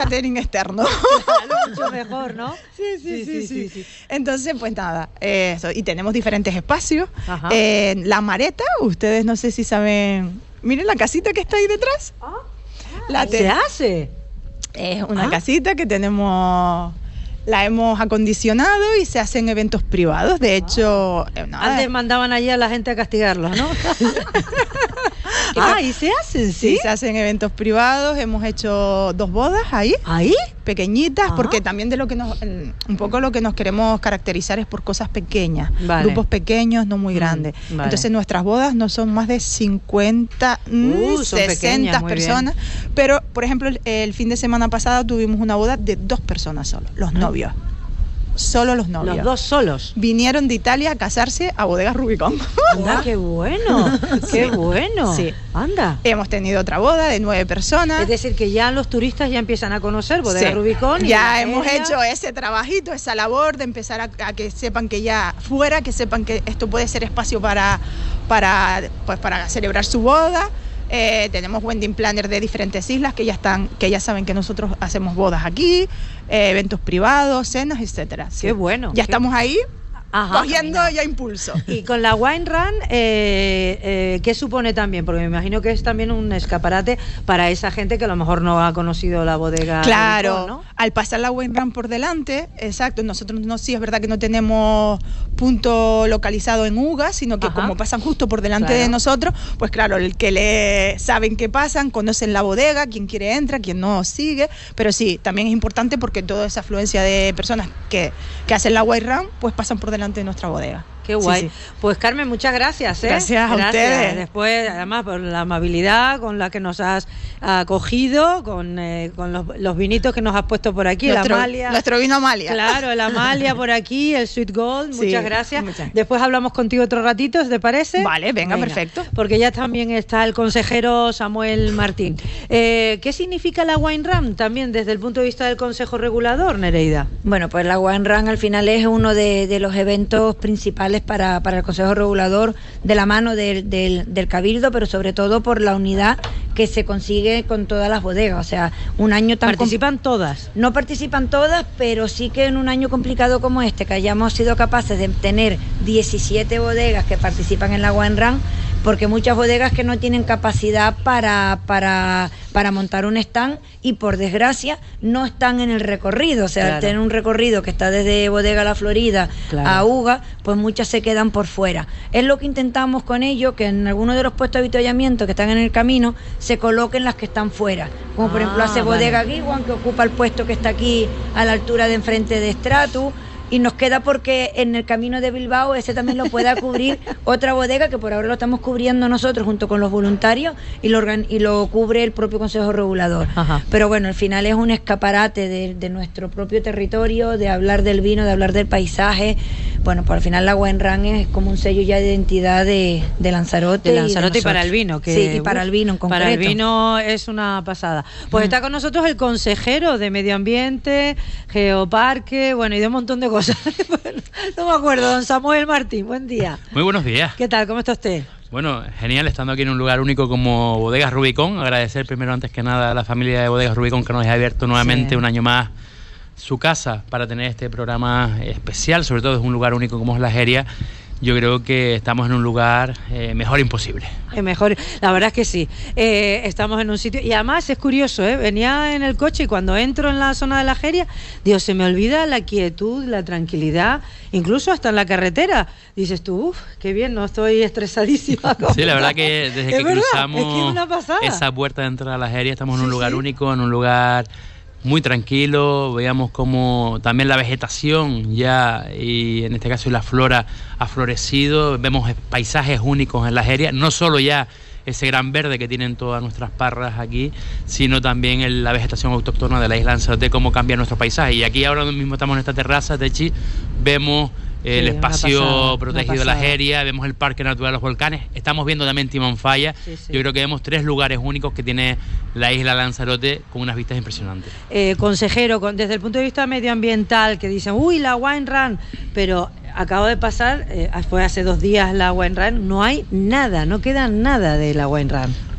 catering externo. Claro, mucho mejor, ¿no? Sí. Entonces, pues nada, eso. Y tenemos diferentes espacios. La Mareta, ustedes no sé si saben... Miren la casita que está ahí detrás. ¿Se hace? Es una casita que tenemos... La hemos acondicionado y se hacen eventos privados. De hecho... Antes mandaban allí a la gente a castigarlos, ¿no? Y se hacen, ¿sí? Sí, se hacen eventos privados. Hemos hecho 2 bodas ahí. ¿Ahí? Pequeñitas, porque también de lo que un poco lo que nos queremos caracterizar es por cosas pequeñas, grupos pequeños, no muy grandes. Entonces nuestras bodas no son más de 50, 60 personas, pero por ejemplo el fin de semana pasado tuvimos una boda de 2 personas solo, los novios. Solo los novios. ¿Los 2 solos? Vinieron de Italia a casarse a Bodegas Rubicón. ¡Anda, qué bueno! ¡Qué bueno! Sí. ¡Anda! Hemos tenido otra boda de 9 personas. Es decir, que ya los turistas ya empiezan a conocer Bodegas Rubicón. Ya hemos hecho ese trabajito, esa labor de empezar a que sepan que ya fuera, que sepan que esto puede ser espacio para celebrar su boda. Tenemos wedding planner de diferentes islas que ya saben que nosotros hacemos bodas aquí, eventos privados, cenas, etcétera. Qué bueno. Ya estamos ahí cogiendo ya impulso. Y con la Wine Run, ¿qué supone también? Porque me imagino que es también un escaparate para esa gente que a lo mejor no ha conocido la bodega. Claro, Rubicón, ¿no? Al pasar la Wine Run por delante, exacto, nosotros sí es verdad que no tenemos punto localizado en Uga, sino que como pasan justo por delante de nosotros, pues claro, el que saben que pasan, conocen la bodega, quien quiere entra, quien no sigue, pero sí, también es importante porque toda esa afluencia de personas que hacen la Wine Run, pues pasan por delante de nuestra bodega. Qué guay. Pues Carmen, muchas gracias. Gracias a ustedes. Después, además, por la amabilidad con la que nos has acogido, con los vinitos que nos has puesto por aquí, la Amalia. Nuestro vino Amalia. Claro, la Amalia por aquí, el Sweet Gold. Muchas gracias. Después hablamos contigo otro ratito, ¿te parece? Vale, venga, perfecto. Porque ya también está el consejero Samuel Martín. ¿Qué significa la Wine Run también desde el punto de vista del Consejo Regulador, Nereida? Bueno, pues la Wine Run al final es uno de los eventos principales para el Consejo Regulador, de la mano del Cabildo, pero sobre todo por la unidad que se consigue con todas las bodegas. O sea, un año tan... ¿Participan todas? No participan todas, pero sí que en un año complicado como este, que hayamos sido capaces de tener 17 bodegas que participan en la Wine Run, porque muchas bodegas que no tienen capacidad para montar un stand y por desgracia no están en el recorrido. O sea, al tener un recorrido que está desde Bodega La Florida a Uga, pues muchas se quedan por fuera. Es lo que intentamos con ello, que en algunos de los puestos de avituallamiento que están en el camino se coloquen las que están fuera, como por ejemplo hace Bodega Guiguan, que ocupa el puesto que está aquí a la altura de enfrente de Stratus. Y nos queda porque en el camino de Bilbao ese también lo pueda cubrir otra bodega, que por ahora lo estamos cubriendo nosotros junto con los voluntarios y lo cubre el propio Consejo Regulador. Pero bueno, al final es un escaparate de nuestro propio territorio, de hablar del vino, de hablar del paisaje. Bueno, pues al final la Wine Run es como un sello ya de identidad de Lanzarote. De Lanzarote y para el vino. Sí, y para el vino en concreto. Para el vino es una pasada. Pues está con nosotros el consejero de Medio Ambiente, Geoparque, bueno, y de un montón de cosas. No me acuerdo, don Samuel Martín, buen día. Muy buenos días. ¿Qué tal? ¿Cómo está usted? Bueno, genial, estando aquí en un lugar único como Bodegas Rubicón. Agradecer primero, antes que nada, a la familia de Bodegas Rubicón que nos ha abierto nuevamente un año más su casa para tener este programa especial. Sobre todo es un lugar único como es la Jeria. Yo creo que estamos en un lugar mejor imposible. Mejor, la verdad es que sí. Estamos en un sitio, y además es curioso, venía en el coche y cuando entro en la zona de la Jeria, digo, se me olvida la quietud, la tranquilidad, incluso hasta en la carretera. Dices tú, qué bien, no estoy estresadísima. Sí, la verdad que desde que cruzamos esa puerta de entrada a la Jeria, estamos en un lugar único, en un lugar muy tranquilo. Veíamos como también la vegetación ya, y en este caso la flora, ha florecido. Vemos paisajes únicos en la Jeria, no solo ya ese gran verde que tienen todas nuestras parras aquí, sino también la vegetación autóctona de la isla Lanzarote, cómo cambia nuestro paisaje. Y aquí ahora mismo estamos en esta terraza, Techi, vemos el espacio protegido de la Jeria, vemos el Parque Natural de los Volcanes, estamos viendo también Timanfaya. Yo creo que vemos 3 lugares únicos que tiene la isla Lanzarote con unas vistas impresionantes. Consejero, desde el punto de vista medioambiental, que dicen, uy, la Wine Run, pero acabo de pasar, fue hace 2 días la Wine Run, no hay nada, no queda nada de la Wine Run.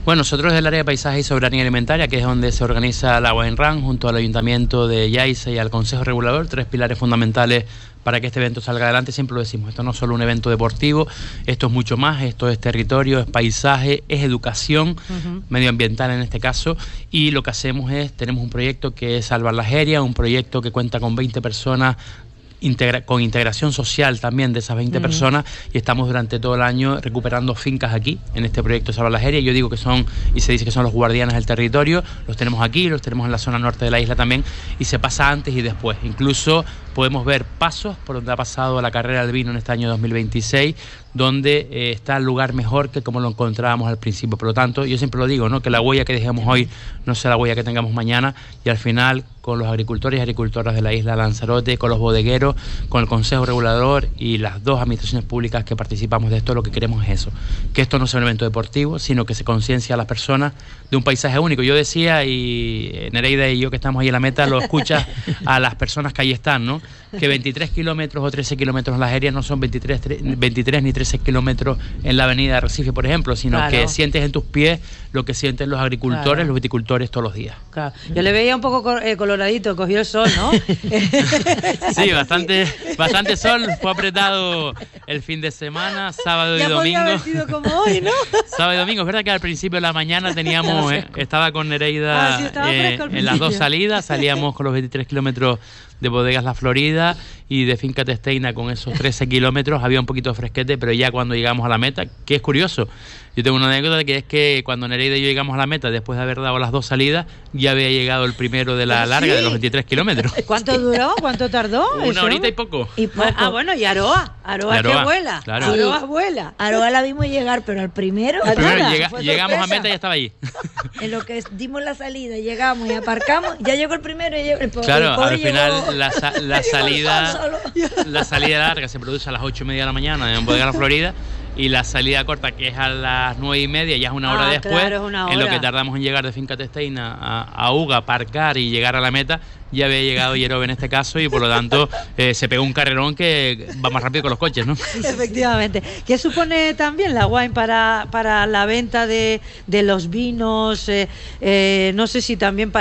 Bueno, nosotros del área de paisaje y soberanía alimentaria, que es donde se organiza la Wine Run, junto al Ayuntamiento de Yaiza y al Consejo Regulador, 3 pilares fundamentales para que este evento salga adelante. Siempre lo decimos, esto no es solo un evento deportivo, esto es mucho más, esto es territorio, es paisaje, es educación, medioambiental en este caso, y lo que hacemos es, tenemos un proyecto que es Salvar la Jeria, un proyecto que cuenta con 20 personas, con integración social también de esas 20 personas, y estamos durante todo el año recuperando fincas aquí, en este proyecto Salvar la Jeria. Yo digo que son, y se dice que son los guardianes del territorio, los tenemos aquí, los tenemos en la zona norte de la isla también, y se pasa antes y después. Incluso podemos ver pasos por donde ha pasado la carrera del vino en este año 2026, donde está el lugar mejor que como lo encontrábamos al principio. Por lo tanto, yo siempre lo digo, ¿no?, que la huella que dejemos hoy no sea la huella que tengamos mañana, y al final, con los agricultores y agricultoras de la isla de Lanzarote, con los bodegueros, con el Consejo Regulador y las 2 administraciones públicas que participamos de esto, lo que queremos es eso, que esto no sea un evento deportivo, sino que se conciencia a las personas de un paisaje único. Yo decía, y Nereida y yo que estamos ahí en la meta, lo escuchas a las personas que ahí están, ¿no?, que 23 kilómetros o 13 kilómetros en la Jeria no son 23 ni 13 kilómetros en la avenida de Arrecife, por ejemplo, sino que sientes en tus pies lo que sienten los agricultores, los viticultores todos los días. Claro. Yo le veía un poco coloradito, cogió el sol, ¿no? Sí, bastante sol, fue apretado el fin de semana, sábado y domingo. Ya podía haber sido como hoy, ¿no? Sábado y domingo, es verdad que al principio de la mañana teníamos, estaba con Nereida en las 2 salidas, salíamos con los 23 kilómetros de Bodegas La Florida y de Finca Testeina con esos 13 kilómetros, había un poquito de fresquete, pero ya cuando llegamos a la meta, que es curioso, yo tengo una anécdota que es que cuando Nereida y yo llegamos a la meta, después de haber dado las 2 salidas, ya había llegado el primero de la larga, de los 23 kilómetros. ¿Cuánto duró? ¿Cuánto tardó? Una horita y poco. Bueno, y Aroa que vuela. Claro. Aroa vuela. Aroa la vimos llegar, pero al primero llegamos a meta y ya estaba allí. En lo que dimos la salida, llegamos y aparcamos, ya llegó el primero y claro, al final la salida larga se produce a las 8:30 de la mañana en Bodega La Florida, y la salida corta, que es a las 9:30, ya es una hora después. Claro, es una hora. En lo que tardamos en llegar de Finca Testeina a Uga, aparcar y llegar a la meta, ya había llegado Yerobe en este caso, y por lo tanto se pegó un carrerón que va más rápido que los coches, ¿no? Efectivamente. ¿Qué supone también la wine para la venta de los vinos? No sé si también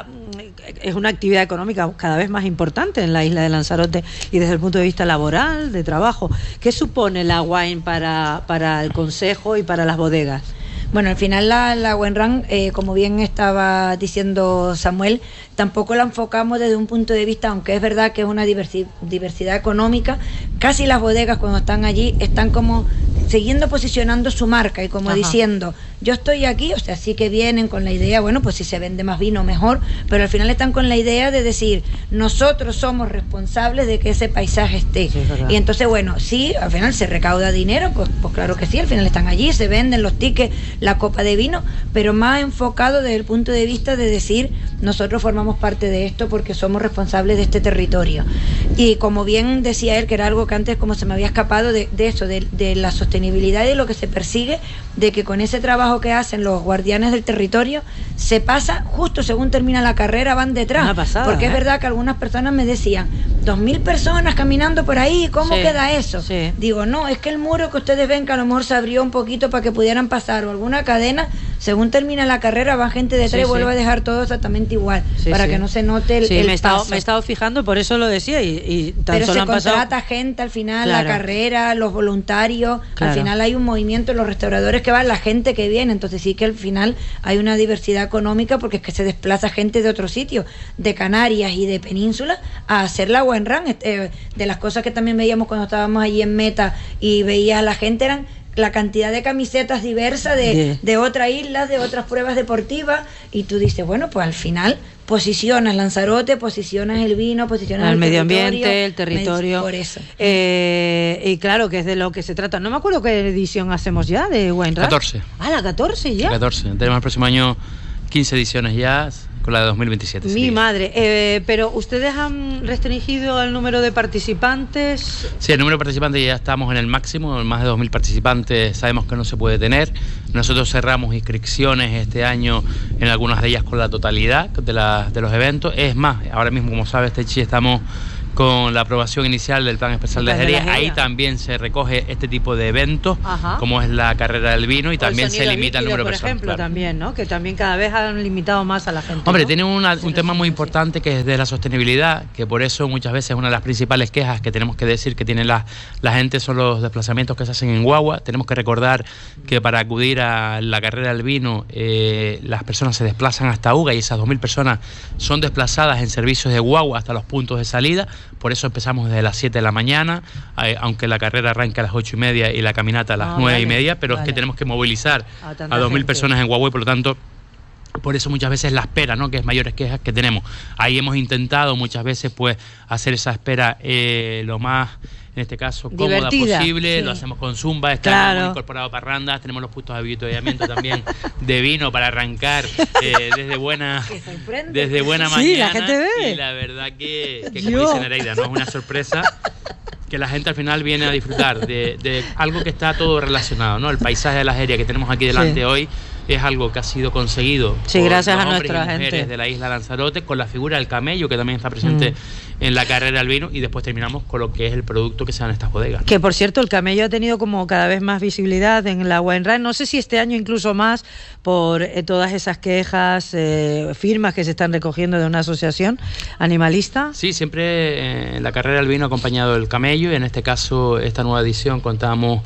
es una actividad económica cada vez más importante en la isla de Lanzarote, y desde el punto de vista laboral, de trabajo. ¿Qué supone la wine para el Consejo y para las bodegas? Bueno, al final la Wine Run, como bien estaba diciendo Samuel, tampoco la enfocamos desde un punto de vista, aunque es verdad que es una diversidad económica, casi las bodegas cuando están allí están como siguiendo posicionando su marca y como diciendo, yo estoy aquí, o sea, sí que vienen con la idea, bueno, pues si se vende más vino mejor, pero al final están con la idea de decir, nosotros somos responsables de que ese paisaje esté. Sí, y entonces, bueno, sí, al final se recauda dinero, pues claro que sí, al final están allí, se venden los tickets, la copa de vino, pero más enfocado desde el punto de vista de decir, nosotros formamos parte de esto porque somos responsables de este territorio. Y como bien decía él, que era algo que antes como se me había escapado de eso, de la sostenibilidad y de lo que se persigue, de que con ese trabajo que hacen los guardianes del territorio, se pasa, justo según termina la carrera, van detrás. Una pasada, porque es verdad que algunas personas me decían, 2.000 personas caminando por ahí, ¿cómo queda eso? Sí. Digo, no, es que el muro que ustedes ven que a lo mejor se abrió un poquito para que pudieran pasar, o alguna cadena, según termina la carrera va gente detrás y vuelve a dejar todo exactamente igual, para que no se note el me he estado fijando, por eso lo decía, y tan pero solo se contrata gente al final, la carrera, los voluntarios, al final hay un movimiento, los restauradores que van, la gente que viene, entonces sí que al final hay una diversidad económica, porque es que se desplaza gente de otros sitios, de Canarias y de Península, a hacer la Wine Run. De las cosas que también veíamos cuando estábamos allí en Meta y veías a la gente, eran la cantidad de camisetas diversas de otras islas, de otras pruebas deportivas, y tú dices, bueno, pues al final posicionas Lanzarote, posicionas el vino, posicionas el medio ambiente, el territorio. Por eso. Y claro, que es de lo que se trata. No me acuerdo qué edición hacemos ya de Wine Run. 14. Ah, la 14 ya. 14. Tenemos el próximo año 15 ediciones ya, con la de 2027. Mi madre. Pero ¿ustedes han restringido el número de participantes? Sí, el número de participantes ya estamos en el máximo, más de 2.000 participantes sabemos que no se puede tener. Nosotros cerramos inscripciones este año, en algunas de ellas con la totalidad de los eventos. Es más, ahora mismo, como sabes, Techi, estamos con la aprobación inicial del Plan Especial de Algeciras, ahí también se recoge este tipo de eventos, como es la carrera del vino, y también se limita el número de personas. Por ejemplo, también, ¿no? Que también cada vez han limitado más a la gente. Hombre, ¿no? tiene un tema muy importante, que es de la sostenibilidad, que por eso muchas veces una de las principales quejas que tenemos que decir que tiene la gente son los desplazamientos que se hacen en guagua. Tenemos que recordar que para acudir a la carrera del vino las personas se desplazan hasta Uga, y esas 2.000 personas son desplazadas en servicios de guagua hasta los puntos de salida. Por eso empezamos desde las 7 de la mañana, aunque la carrera arranca a las 8:30 y la caminata a las 9:30, pero es que tenemos que movilizar a 2.000 personas en guagua, y por lo tanto, por eso muchas veces la espera, ¿no? Que es mayores quejas que tenemos. Ahí hemos intentado muchas veces pues hacer esa espera lo más, en este caso, cómoda posible. Lo hacemos con zumba, hemos incorporado parrandas, tenemos los puntos de avituallamiento también de vino para arrancar desde buena mañana. Sí, la gente ve. Y la verdad que como dice Nereida, no es una sorpresa, que la gente al final viene a disfrutar de algo que está todo relacionado, ¿no? El paisaje de la Algeria que tenemos aquí delante hoy es algo que ha sido conseguido por gracias los a hombres nuestra y mujeres gente de la isla Lanzarote, con la figura del camello, que también está presente en la carrera del vino, y después terminamos con lo que es el producto que se da en estas bodegas. Que por cierto, el camello ha tenido como cada vez más visibilidad en la wine run, no sé si este año incluso más, por todas esas quejas, firmas que se están recogiendo de una asociación animalista. Sí, siempre en la carrera del vino ha acompañado el camello, y en este caso, esta nueva edición, contamos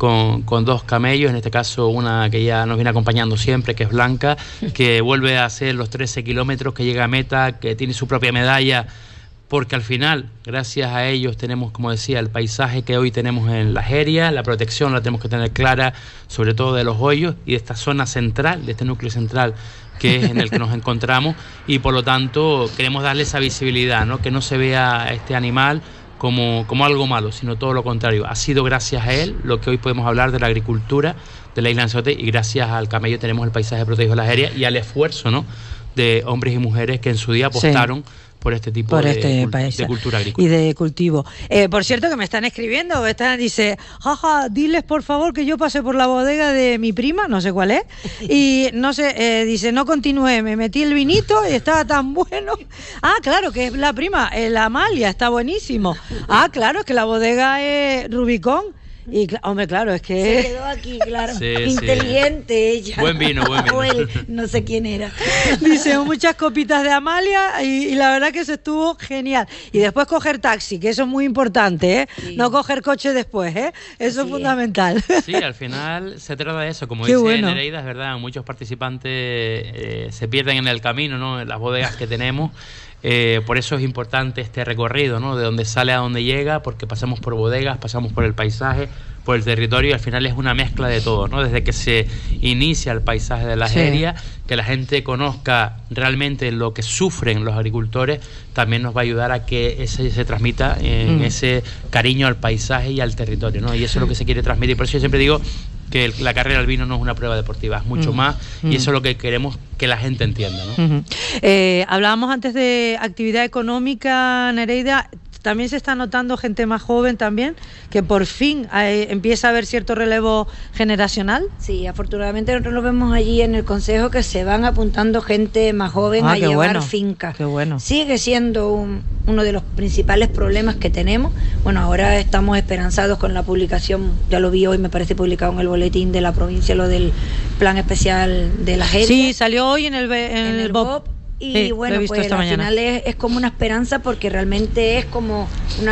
con 2 camellos, en este caso una que ya nos viene acompañando siempre, que es Blanca, que vuelve a hacer los 13 kilómetros, que llega a meta, que tiene su propia medalla, porque al final, gracias a ellos, tenemos, como decía, el paisaje que hoy tenemos en la Algeria, la protección la tenemos que tener clara, sobre todo de los hoyos y de esta zona central, de este núcleo central que es en el que nos encontramos, y por lo tanto queremos darle esa visibilidad, ¿no? Que no se vea a este animal como algo malo, sino todo lo contrario. Ha sido gracias a él lo que hoy podemos hablar de la agricultura de la isla Lanzarote, y gracias al camello tenemos el paisaje protegido de la Algeria, y al esfuerzo, ¿no?, de hombres y mujeres que en su día apostaron por este tipo de cultura agrícola. Y de cultivo. Por cierto, que me están escribiendo, dice, jaja, diles por favor que yo pasé por la bodega de mi prima, no sé cuál es, y no sé, dice, no continué, me metí el vinito y estaba tan bueno. Ah, claro, que es la prima, la Amalia, está buenísimo. Ah, claro, es que la bodega es Rubicón. Y hombre, claro, es que se quedó aquí, claro, inteligente ella. Buen vino. No sé quién era. Dice, muchas copitas de Amalia, y la verdad que eso estuvo genial. Y después coger taxi, que eso es muy importante, ¿eh? Sí. No coger coche después, ¿eh? Eso es fundamental. Sí, al final se trata de eso, como dice Nereida, es verdad, muchos participantes se pierden en el camino, ¿no?, en las bodegas que tenemos. Por eso es importante este recorrido, ¿no?, de donde sale a donde llega, porque pasamos por bodegas, pasamos por el paisaje, por el territorio, y al final es una mezcla de todo, ¿no? Desde que se inicia el paisaje de la Algeria, que la gente conozca realmente lo que sufren los agricultores, también nos va a ayudar a que se transmita en ese cariño al paisaje y al territorio, ¿no? Y eso es lo que se quiere transmitir. Por eso yo siempre digo que la carrera del vino no es una prueba deportiva, es mucho más, y eso es lo que queremos que la gente entienda, ¿no? Hablábamos antes de actividad económica, Nereida. También se está notando gente más joven también, que por fin empieza a haber cierto relevo generacional. Sí, afortunadamente nosotros lo vemos allí en el Consejo, que se van apuntando gente más joven a llevar fincas. Qué bueno. Sigue siendo uno de los principales problemas que tenemos. Bueno, ahora estamos esperanzados con la publicación, ya lo vi hoy, me parece publicado en el boletín de la provincia, lo del Plan Especial de la Algeria. Sí, salió hoy en el BOP. Y bueno, pues al final es como una esperanza, porque realmente es como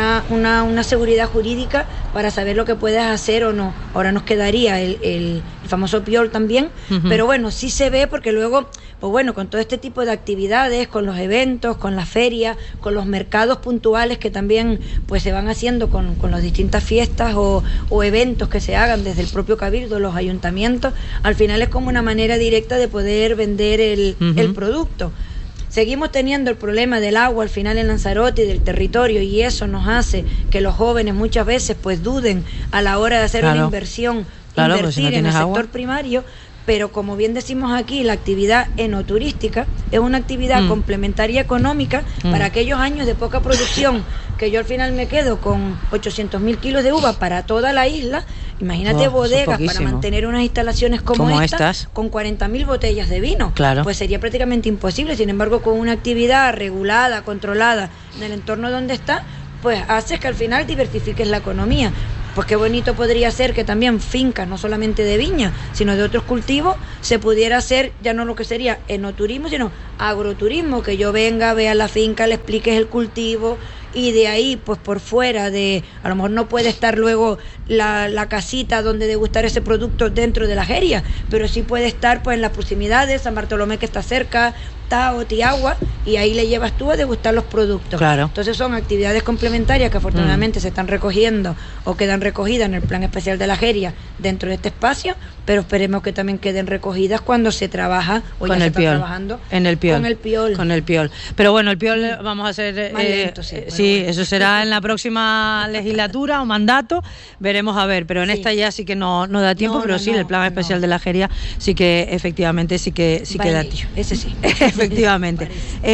una seguridad jurídica para saber lo que puedes hacer o no. Ahora nos quedaría el famoso PIOL también, pero bueno, sí se ve, porque luego, pues bueno, con todo este tipo de actividades, con los eventos, con las ferias, con los mercados puntuales que también pues se van haciendo con las distintas fiestas o eventos que se hagan desde el propio Cabildo, los ayuntamientos, al final es como una manera directa de poder vender el producto. Seguimos teniendo el problema del agua al final en Lanzarote y del territorio, y eso nos hace que los jóvenes muchas veces pues duden a la hora de hacer una inversión, invertir en el sector primario. Pero como bien decimos aquí, la actividad enoturística es una actividad complementaria económica para aquellos años de poca producción, que yo al final me quedo con 800.000 kilos de uva para toda la isla. Imagínate bodegas para mantener unas instalaciones como estas con 40.000 botellas de vino. Claro. Pues sería prácticamente imposible. Sin embargo, con una actividad regulada, controlada en el entorno donde está, pues haces que al final diversifiques la economía. Pues qué bonito podría ser que también fincas, no solamente de viña, sino de otros cultivos, se pudiera hacer ya no lo que sería enoturismo, sino agroturismo, que yo venga, vea la finca, le expliques el cultivo, y de ahí, pues por fuera de, a lo mejor no puede estar luego la casita donde degustar ese producto dentro de la feria, pero sí puede estar pues en las proximidades, San Bartolomé que está cerca, Tao, Tiagua, y ahí le llevas tú a degustar los productos. Claro. Entonces son actividades complementarias que afortunadamente se están recogiendo o quedan recogidas en el plan especial de la feria dentro de este espacio, pero esperemos que también queden recogidas cuando se trabaja o con ya el se está piol. trabajando En el piol. con el piol. Con el piol. Pero bueno, el piol vamos a hacer más lento, sí, sí, bueno. eso será en la próxima legislatura o mandato, veremos a ver, pero en esta ya sí que no da tiempo, pero sí, el plan especial de la feria sí que efectivamente sí que da tiempo. Ese sí. Efectivamente.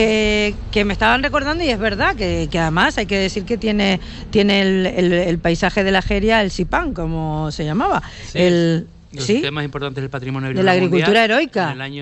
Que me estaban recordando, y es verdad que además hay que decir que tiene el paisaje de la feria, el Sipán, como se llamaba. Sí. Los temas importantes del patrimonio de la agricultura mundial. heroica. En el año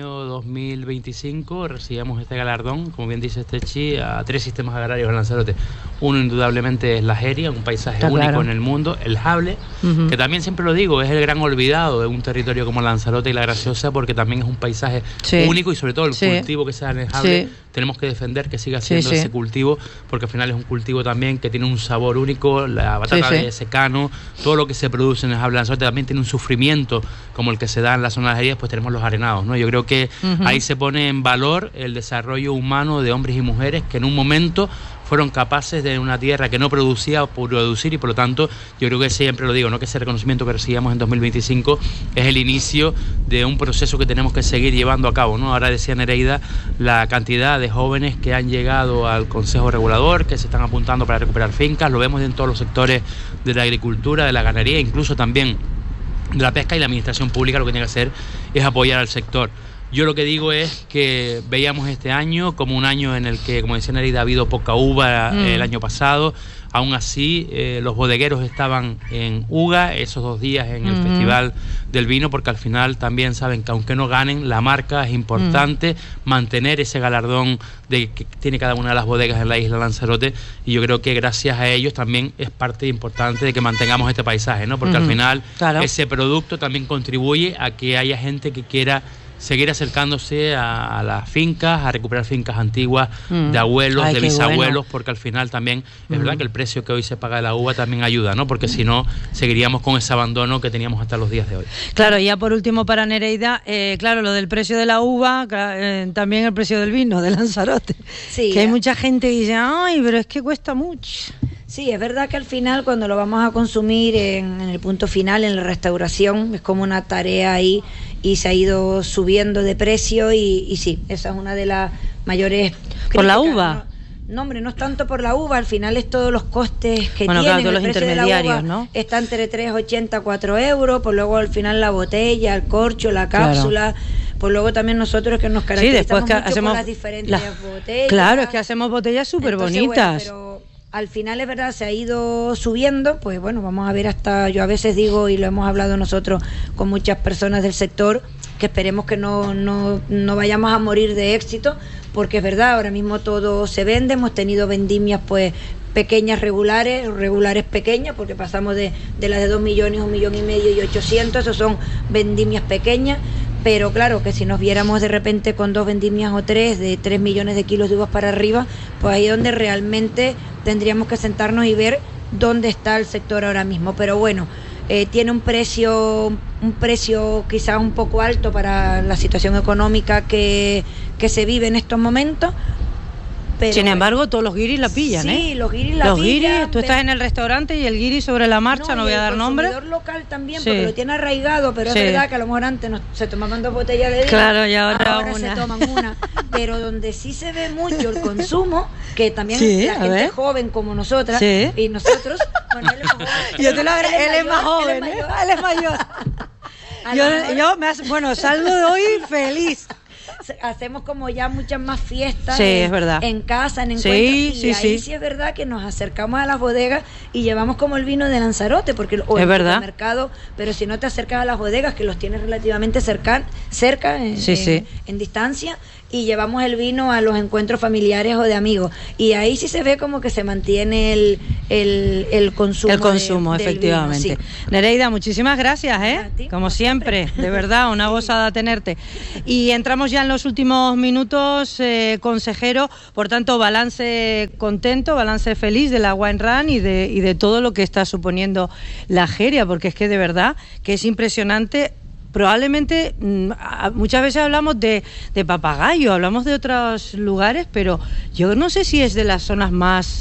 2025 recibimos este galardón, como bien dice Estechi, a 3 sistemas agrarios en Lanzarote. Uno indudablemente es la Jeria, un paisaje único en el mundo, el Jable, que también siempre lo digo, es el gran olvidado de un territorio como Lanzarote y La Graciosa, porque también es un paisaje único, y sobre todo el cultivo que se da en el Jable, tenemos que defender que siga siendo ese cultivo, porque al final es un cultivo también que tiene un sabor único, la batata de secano, todo lo que se produce en el Jable de Lanzarote también tiene un sufrimiento como el que se da en la zona de las Jerías, pues tenemos los arenados, ¿no? Yo creo que ahí se pone en valor el desarrollo humano de hombres y mujeres que en un momento fueron capaces de una tierra que no producía producir, y por lo tanto yo creo que siempre lo digo, ¿no? Que ese reconocimiento que recibimos en 2025 es el inicio de un proceso que tenemos que seguir llevando a cabo, ¿no? Ahora decía Nereida la cantidad de jóvenes que han llegado al Consejo Regulador, que se están apuntando para recuperar fincas, lo vemos en todos los sectores de la agricultura, de la ganadería, incluso también de la pesca, y la administración pública lo que tiene que hacer es apoyar al sector. Yo lo que digo es que veíamos este año como un año en el que, como decía Nereida, ha habido poca uva el año pasado. Aún así, los bodegueros estaban en UGA esos 2 días en el Festival del Vino, porque al final también saben que aunque no ganen, la marca es importante, mantener ese galardón de que tiene cada una de las bodegas en la isla Lanzarote, y yo creo que gracias a ellos también es parte importante de que mantengamos este paisaje, ¿no? Porque al final ese producto también contribuye a que haya gente que quiera seguir acercándose a las fincas, a recuperar fincas antiguas de abuelos, de bisabuelos, porque al final también es verdad que el precio que hoy se paga de la uva también ayuda, ¿no? Porque si no, seguiríamos con ese abandono que teníamos hasta los días de hoy. Claro, y ya por último para Nereida, claro, lo del precio de la uva, también el precio del vino de Lanzarote. Sí, que hay mucha gente que dice, ay, pero es que cuesta mucho. Sí, es verdad que al final cuando lo vamos a consumir en el punto final, en la restauración, es como una tarea ahí, y se ha ido subiendo de precio, y sí, esa es una de las mayores críticas. ¿Por la uva? No, hombre, no es tanto por la uva, al final es todos los costes que tienen. Claro, todos los precio intermediarios, de la uva, ¿no? Está entre 3,80 a 4 euros, pues luego al final la botella, el corcho, la cápsula. Pues luego también nosotros que nos caracterizamos mucho por las diferentes botellas. Claro, es que hacemos botellas súper bonitas. Pero al final es verdad, se ha ido subiendo, pues bueno, vamos a ver hasta, yo a veces digo, y lo hemos hablado nosotros con muchas personas del sector, que esperemos que no vayamos a morir de éxito, porque es verdad, ahora mismo todo se vende, hemos tenido vendimias pues pequeñas regulares pequeñas, porque pasamos de las de 2 millones, 1,5 millones y 800, eso son vendimias pequeñas. Pero claro, que si nos viéramos de repente con 2 vendimias o 3, de 3 millones de kilos de uvas para arriba, pues ahí es donde realmente tendríamos que sentarnos y ver dónde está el sector ahora mismo. Pero bueno, tiene un precio quizás un poco alto para la situación económica que se vive en estos momentos. Pero, sin embargo, todos los guiris la pillan, sí, los guiris la pillan. Los guiris, tú estás en el restaurante y el guiri sobre la marcha, no voy a dar nombre. El consumidor local también, porque lo tiene arraigado, pero es verdad que a lo mejor antes se tomaban 2 botellas de vino. Claro, y ahora una. Se toman una. Pero donde sí se ve mucho el consumo, que también la gente joven como nosotras, y nosotros, bueno, él es más joven. Yo te lo agradezco, él es más joven, él es mayor. Yo salgo de hoy feliz. Hacemos como ya muchas más fiestas es verdad. En casa, en encuentros, y ahí sí es verdad que nos acercamos a las bodegas y llevamos como el vino de Lanzarote, porque es en verdad. El mercado, pero si no te acercas a las bodegas, que los tienes relativamente cerca en distancia, y llevamos el vino a los encuentros familiares o de amigos. Y ahí sí se ve como que se mantiene el consumo. El consumo, efectivamente. Vino, sí. Nereida, muchísimas gracias, como siempre, de verdad, una gozada tenerte. Y entramos ya en los últimos minutos, consejero, por tanto, balance contento, balance feliz de la Wine Run y de todo lo que está suponiendo la Jeria, porque es que de verdad que es impresionante. Probablemente muchas veces hablamos de Papagayo, hablamos de otros lugares, pero yo no sé si es de las zonas más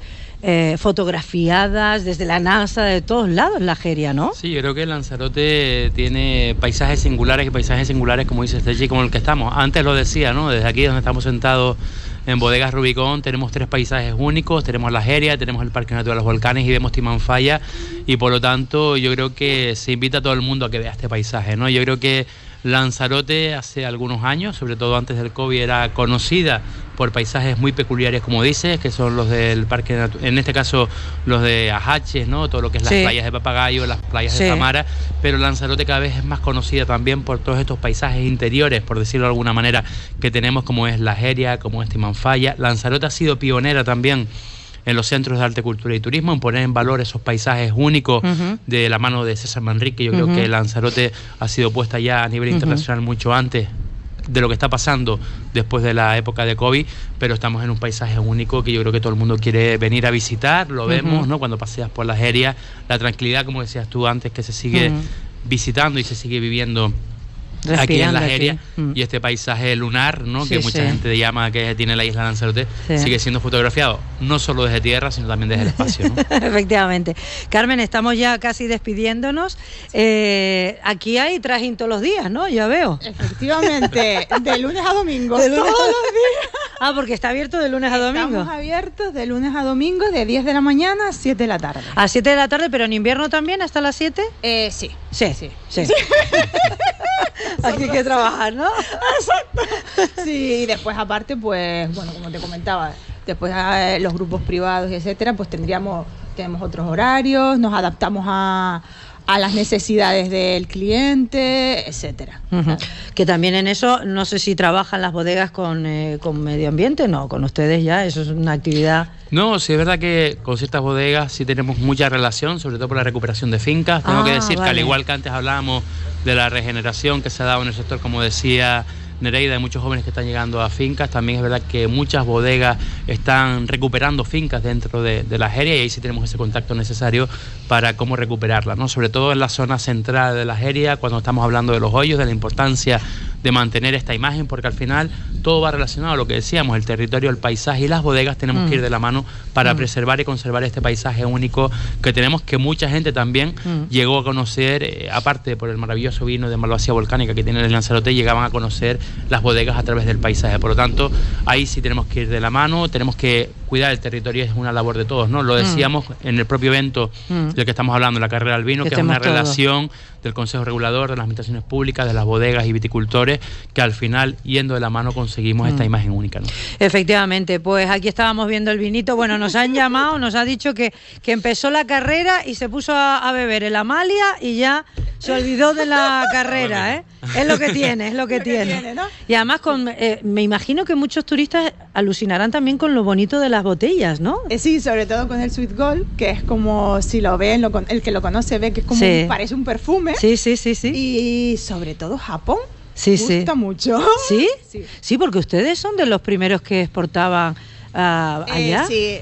fotografiadas desde la NASA, de todos lados, la Jeria, ¿no? Sí, yo creo que Lanzarote tiene paisajes singulares como dice Estechi, como el que estamos. Antes lo decía, ¿no? Desde aquí donde estamos sentados en Bodegas Rubicón tenemos 3 paisajes únicos, tenemos la Jeria, tenemos el Parque Natural de los Volcanes y vemos Timanfaya, y por lo tanto yo creo que se invita a todo el mundo a que vea este paisaje, ¿no? Yo creo que Lanzarote hace algunos años, sobre todo antes del COVID, era conocida por paisajes muy peculiares, como dices, que son los del Parque, en este caso los de Ajaches, ¿no? Todo lo que es las playas de Papagayo, las playas de Samara, pero Lanzarote cada vez es más conocida también por todos estos paisajes interiores, por decirlo de alguna manera, que tenemos, como es la Jeria, como es Timanfaya. Lanzarote ha sido pionera también en los centros de arte, cultura y turismo, en poner en valor esos paisajes únicos de la mano de César Manrique. Yo creo que Lanzarote ha sido puesta ya a nivel internacional mucho antes de lo que está pasando después de la época de COVID, pero estamos en un paisaje único que yo creo que todo el mundo quiere venir a visitar. Lo vemos, ¿no? Cuando paseas por la Jeria, la tranquilidad, como decías tú antes, que se sigue visitando y se sigue viviendo aquí en la Jeria, y este paisaje lunar, ¿no? Sí, que mucha gente llama, que tiene la isla de Lanzarote, sigue siendo fotografiado no solo desde tierra, sino también desde el espacio, ¿no? Efectivamente. Carmen, estamos ya casi despidiéndonos. Aquí hay trajín todos los días, ¿no? Ya veo. Efectivamente, de lunes a domingo. Todos los días. Ah, porque está abierto de lunes a domingo. Estamos abiertos de lunes a domingo, de 10 de la mañana a 7 de la tarde. A 7 de la tarde, pero en invierno también, hasta las 7. Sí. Aquí hay que trabajar, ¿no? Exacto. Sí, y después aparte, pues, bueno, como te comentaba, después los grupos privados, etcétera, pues tenemos otros horarios, nos adaptamos a las necesidades del cliente, etcétera. Que también en eso, no sé si trabajan las bodegas con medio ambiente, no, con ustedes ya, eso es una actividad. No, sí es verdad que con ciertas bodegas sí tenemos mucha relación, sobre todo por la recuperación de fincas. Tengo que decir que al igual que antes hablábamos de la regeneración que se ha dado en el sector, como decía Nereida, hay muchos jóvenes que están llegando a fincas. También es verdad que muchas bodegas están recuperando fincas dentro de la Jeria, y ahí sí tenemos ese contacto necesario para cómo recuperarla, ¿no? Sobre todo en la zona central de la Jeria, cuando estamos hablando de los hoyos, de la importancia de mantener esta imagen, porque al final todo va relacionado a lo que decíamos, el territorio, el paisaje, y las bodegas tenemos que ir de la mano para preservar y conservar este paisaje único que tenemos, que mucha gente también llegó a conocer, aparte por el maravilloso vino de Malvasía Volcánica que tiene el Lanzarote, llegaban a conocer las bodegas a través del paisaje. Por lo tanto, ahí sí tenemos que ir de la mano, tenemos que cuidar el territorio, es una labor de todos, ¿no? Lo decíamos en el propio evento del que estamos hablando, la carrera del vino, que es una relación del Consejo Regulador, de las administraciones públicas, de las bodegas y viticultores, que al final, yendo de la mano, conseguimos esta imagen única, ¿no? Efectivamente, pues aquí estábamos viendo el vinito. Bueno, nos han llamado, nos ha dicho que empezó la carrera y se puso a beber el Amalia y ya se olvidó de la carrera, ¿eh? Es lo que tiene, ¿no? Y además, me imagino que muchos turistas alucinarán también con lo bonito de las botellas, ¿no? Sí, sobre todo con el Sweet Gold, que es como, si lo ven, el que lo conoce ve que es como parece un perfume. Sí. Y sobre todo Japón. Gusta mucho. ¿Sí? Sí, porque ustedes son de los primeros que exportaban allá. Sí.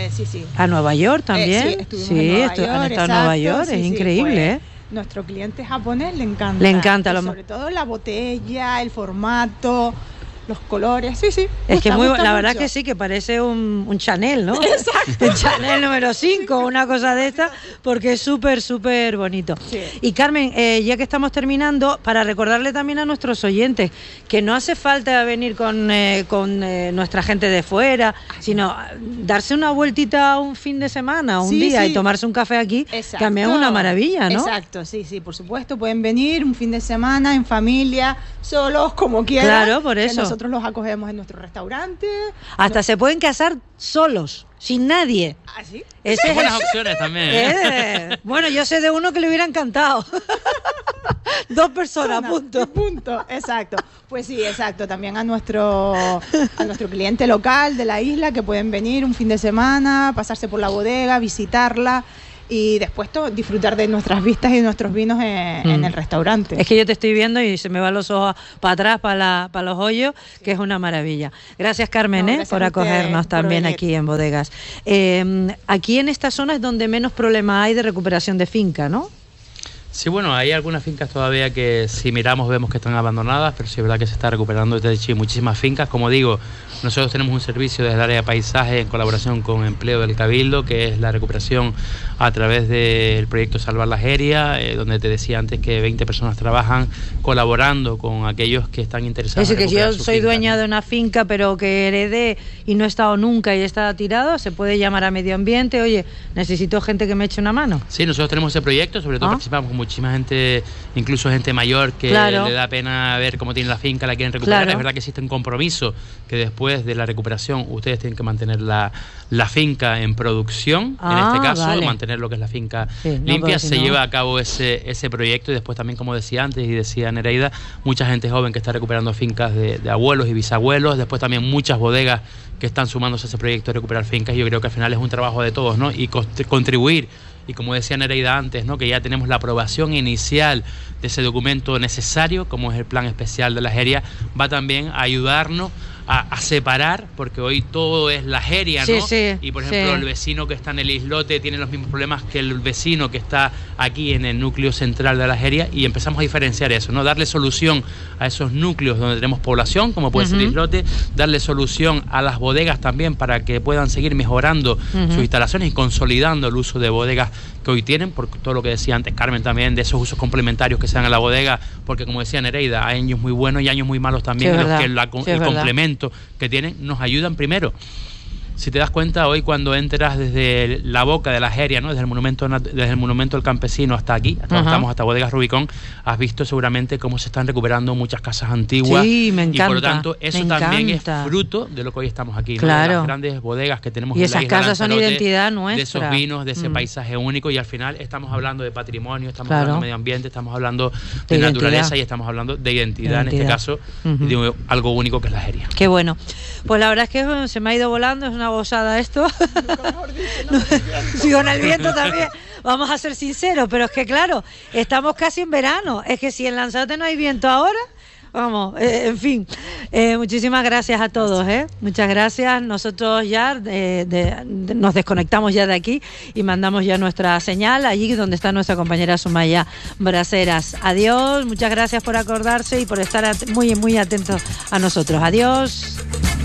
A Nueva York también. Han estado en Nueva York, es increíble, ¿eh? Nuestro cliente japonés le encanta. Le encanta. Sobre todo la botella, el formato, los colores, sí. Es que la verdad que sí, que parece un Chanel, ¿no? Exacto. Un Chanel número 5, una cosa de esta, porque es súper bonito. Sí. Y Carmen, ya que estamos terminando, para recordarle también a nuestros oyentes que no hace falta venir con nuestra gente de fuera, sino darse una vueltita un fin de semana, un día, y tomarse un café aquí, también es una maravilla, ¿no? Exacto, sí, por supuesto, pueden venir un fin de semana en familia, solos, como quieran. Claro, por eso. Nosotros los acogemos en nuestro restaurante. Hasta se pueden casar solos, sin nadie. ¿Ah, sí? Buenas opciones también. Bueno, yo sé de uno que le hubiera encantado. 2 personas, punto. Punto, exacto. Pues sí, exacto. También a nuestro cliente local de la isla, que pueden venir un fin de semana, pasarse por la bodega, visitarla y después disfrutar de nuestras vistas y nuestros vinos en el restaurante. Es que yo te estoy viendo y se me van los ojos para atrás, para los hoyos, que es una maravilla. Gracias, Carmen, gracias por acogernos también aquí en Bodegas. Aquí en esta zona es donde menos problema hay de recuperación de finca, ¿no? Sí, bueno, hay algunas fincas todavía que si miramos vemos que están abandonadas, pero sí es verdad que se está recuperando desde Chile muchísimas fincas. Como digo, nosotros tenemos un servicio desde el área de paisaje en colaboración con Empleo del Cabildo, que es la recuperación a través del proyecto Salvar la Jeria, donde te decía antes que 20 personas trabajan colaborando con aquellos que están interesados. Es decir, que yo soy dueña de una finca, pero que heredé y no he estado nunca y está tirado, se puede llamar a medio ambiente, oye, necesito gente que me eche una mano. Sí, nosotros tenemos ese proyecto, sobre todo participamos con muchísima gente, incluso gente mayor que le da pena ver cómo tiene la finca, la quieren recuperar. Es verdad que existe un compromiso que después de la recuperación ustedes tienen que mantener la finca en producción, en este caso, mantener lo que es la finca limpia. Se lleva a cabo ese proyecto y después también, como decía antes y decía Nereida, mucha gente joven que está recuperando fincas de abuelos y bisabuelos, después también muchas bodegas que están sumándose a ese proyecto de recuperar fincas. Yo creo que al final es un trabajo de todos, ¿no? Y contribuir. Y como decía Nereida antes, ¿no?, que ya tenemos la aprobación inicial de ese documento necesario, como es el plan especial de la Jeria, va también a ayudarnos a separar, porque hoy todo es la Jeria, ¿no? Y por ejemplo, el vecino que está en el islote tiene los mismos problemas que el vecino que está aquí en el núcleo central de la Jeria, y empezamos a diferenciar eso, ¿no? Darle solución a esos núcleos donde tenemos población, como puede ser el islote, darle solución a las bodegas también para que puedan seguir mejorando sus instalaciones y consolidando el uso de bodegas que hoy tienen, por todo lo que decía antes Carmen también, de esos usos complementarios que se dan a la bodega, porque como decía Nereida, hay años muy buenos y años muy malos también, en los que el complemento que tienen nos ayudan primero. Si te das cuenta, hoy cuando entras desde la boca de la Jeria, ¿no?, desde el monumento del campesino hasta aquí, estamos hasta Bodegas Rubicón, has visto seguramente cómo se están recuperando muchas casas antiguas. Sí, me encanta. Y por lo tanto, eso también es fruto de lo que hoy estamos aquí, ¿no? De las grandes bodegas que tenemos y en la isla. Y esas casas son identidad nuestra. De esos vinos, de ese paisaje único, y al final estamos hablando de patrimonio, estamos hablando de medio ambiente, estamos hablando de naturaleza y estamos hablando de identidad. En este caso, de algo único que es la Jeria. Qué bueno. Pues la verdad es que se me ha ido volando, es una gozada esto. Con el viento también. Vamos a ser sinceros, pero es que claro, estamos casi en verano. Es que si en Lanzarote no hay viento ahora, vamos, en fin. Muchísimas gracias a todos, muchas gracias. Nosotros ya nos desconectamos ya de aquí y mandamos ya nuestra señal allí donde está nuestra compañera Sumaya Braceras. Adiós, muchas gracias por acordarse y por estar muy, muy atentos a nosotros. Adiós.